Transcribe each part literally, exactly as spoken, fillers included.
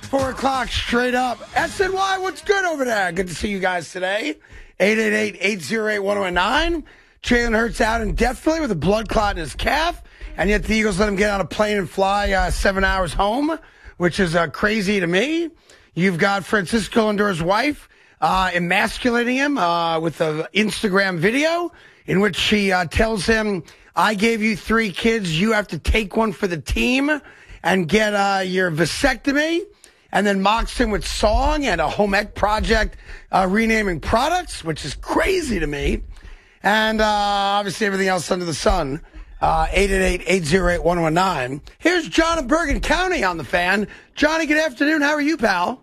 Four o'clock straight up. S N Y, what's good over there? Good to see you guys today. eight eight eight, eight oh eight, one oh nine. Jalen Hurts out indefinitely with a blood clot in his calf, and yet the Eagles let him get on a plane and fly uh, seven hours home, which is uh, crazy to me. You've got Francisco Lindor's wife uh, emasculating him uh, with an Instagram video in which she uh, tells him, I gave you three kids, you have to take one for the team and get uh, your vasectomy. And then mocks him with song and a home ec project uh, renaming products, which is crazy to me. And uh, obviously everything else under the sun. Uh, eight eight eight, eight oh eight, one oh nine. Here's John of Bergen County on the Fan. Johnny, good afternoon. How are you, pal?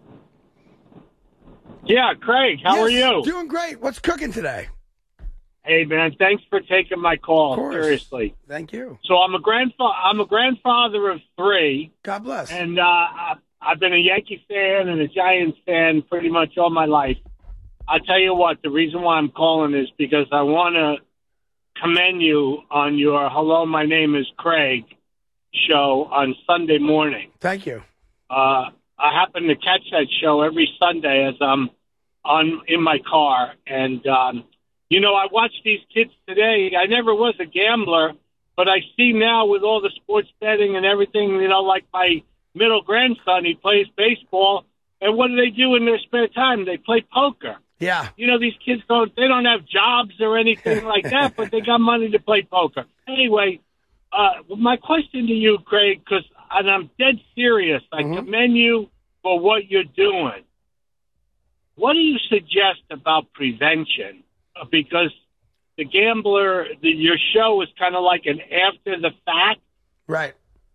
Yeah, Craig, how yes, are you? Doing great. What's cooking today? Hey, man, thanks for taking my call. Seriously. Thank you. So I'm a grandfather. I'm a grandfather of three. God bless. And uh, I- I've been a Yankee fan and a Giants fan pretty much all my life. I'll tell you what, the reason why I'm calling is because I want to commend you on your Hello, My Name is Craig show on Sunday morning. Thank you. Uh, I happen to catch that show every Sunday as I'm on in my car. And, um, you know, I watch these kids today. I never was a gambler, but I see now with all the sports betting and everything, you know, like my middle grandson, he plays baseball, and what do they do in their spare time? They play poker. Yeah. You know, these kids don't, they don't have jobs or anything like that, but they got money to play poker. Anyway, uh, my question to you, Craig, because and I'm dead serious, I mm-hmm. commend you for what you're doing. What do you suggest about prevention? Because the gambler, the, your show is kind of like an after the fact. Right.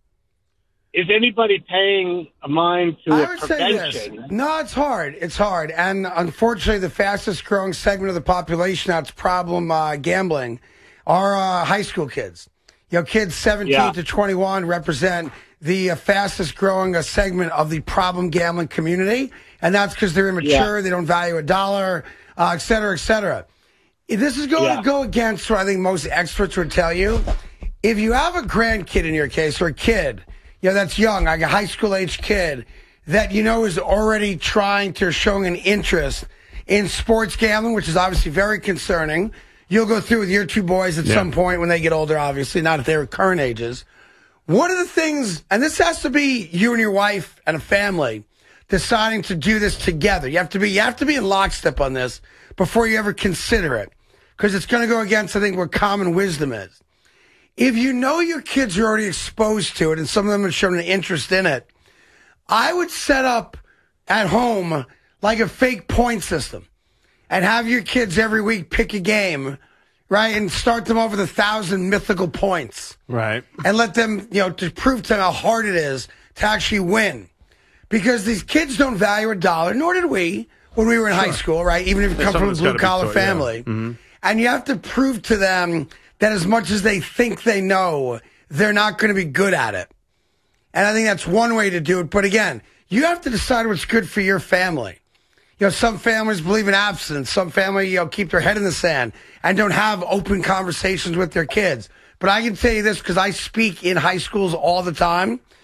Is anybody paying a mind to I a would prevention? say this. No, it's hard. It's hard. And unfortunately, the fastest growing segment of the population that's problem uh, gambling are uh, high school kids. You know, kids seventeen yeah. to twenty-one represent the uh, fastest growing uh, segment of the problem gambling community. And that's because they're immature, yeah. they don't value a dollar, uh, et cetera, et cetera. This is going yeah. to go against what I think most experts would tell you. If you have a grandkid in your case, or a kid, you know, that's young, like a high school age kid that, you know, is already trying to, showing an interest in sports gambling, which is obviously very concerning. You'll go through with your two boys at yeah. some point when they get older, obviously, not at their current ages. One of the things, and this has to be you and your wife and a family deciding to do this together. You have to be, you have to be in lockstep on this before you ever consider it, because it's going to go against, I think, what common wisdom is. If you know your kids are already exposed to it and some of them have shown an interest in it, I would set up at home like a fake point system and have your kids every week pick a game, right, and start them over the thousand mythical points. Right. And let them, you know, to prove to them how hard it is to actually win. Because these kids don't value a dollar, nor did we when we were in sure. high school, right, even if you come from a blue-collar family. Yeah. Mm-hmm. And you have to prove to them that as much as they think they know, they're not going to be good at it. And I think that's one way to do it. But again, you have to decide what's good for your family. You know, some families believe in abstinence. Some families, you know, keep their head in the sand and don't have open conversations with their kids. But I can tell you this because I speak in high schools all the time.